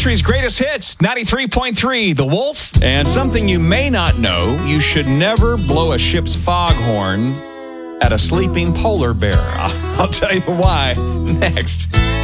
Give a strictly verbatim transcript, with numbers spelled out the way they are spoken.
country's greatest hits, ninety-three point three, The Wolf. And something you may not know, you should never blow a ship's foghorn at a sleeping polar bear. I'll tell you why next.